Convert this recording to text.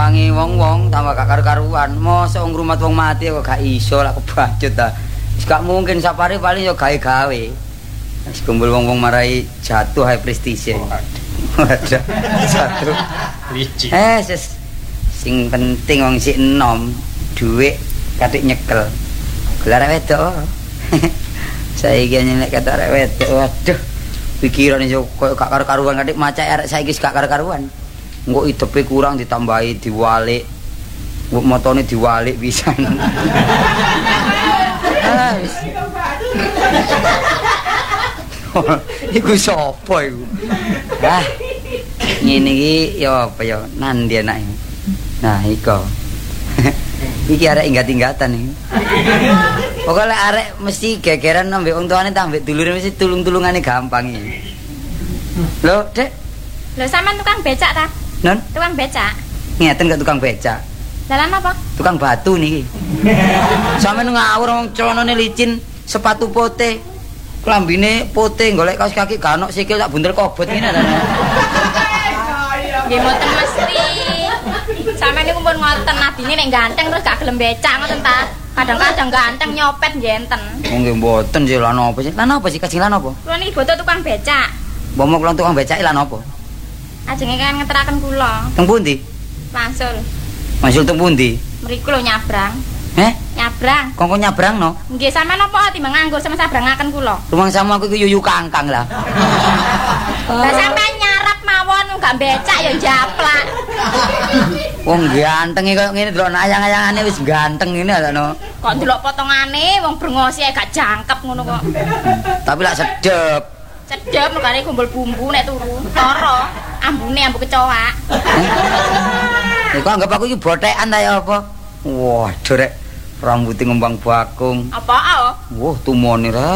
ngimbangi wong-wong tambah gak karu-karuan. Mosok ngrumat wong mati kok gak iso lak kebacut ta. Wis gak mungkin sapare paling yo gawe-gawe. Wis kumpul wong-wong marai jatuh high prestige. Waduh. Jatuh. Licik. Sing penting wong sik enom, dhuwit katik nyekel. Gelar wedok. Saiki nyelek kata arek wedok. Waduh. Pikiran iso koyo gak karu-karuan katik macake arek saiki gak karu-karuan. Engko idepe kurang ditambahi diwalik. Engko motone diwalik pisan. Wis. Iku sapa iku? Ngene iki ya apa ya nandi anake. Nah, iko. Iki arek inggat-inggatan iki. Pokoke lek arek mesti gegeran ambek wong tuane ta ambek dulure mesti tulung-tulungane gampang iki. Lho, Dek. Lho sampean tukang becak ta? Non? Tukang becak. Ngeten kok tukang becak. Dalan apa? Tukang batu niki. Sampeyan ngawur wong celonane licin, sepatu pote, klambine pote, golek kaos kaki gak ono sikil tak buntel kobot ngene ta. Nggih mboten mesti. Sampeyan niku pun ngoten nadine nek ganteng terus gak gelem becak ngoten ta. Kadang-kadang ganteng nyopet nggenten. Oh nggih mboten sih lan apa sih? Lan apa sih kajeng lan apa? Kula niki boten tukang becak. Momok lan tukang becak lan apa? Ajenge kan ngeteraken kula. Teng pundi? Wangsul. Masul teng pundi? Mriku lho nyabrang. Nyabrang. Kongkon nyabrangno? Nggih sampean napa timbang nganggur sama sabrangaken kula. Rumang sama aku iku yuyu kangkang lah. Lah sampean nyarap mawon gak becak ya japlak. Wong ganteng koyo ngene delok ayang-ayangane wis ganteng ngene lho. Kok ndelok potongane wong brengosi gak jangkep ngono kok. Tapi lak sedep. Sedep mergane kumpul bumbu nek turu. Loro, ambune ambu kecoak. Iku anggap aku iki bothekan ta ya apa? Waduh rek, rambuté ngembang bakung. Apaa? Wah, tumone rek.